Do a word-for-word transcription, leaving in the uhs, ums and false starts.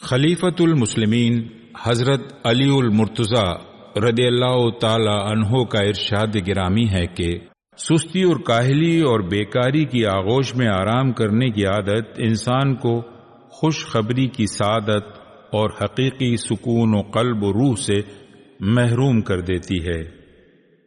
खलीफतुल मुस्लिमीन हजरत अलीउल मुर्तज़ा रदियल्लाहु ताला अन्हो का इरशाद गिरामी है कि सुस्ती और काहली और बेकारी की आगोश में आराम करने की आदत इंसान को खुशखबरी की सादत और हकीकी सुकून और कल्ब और रूह से महरूम कर देती है।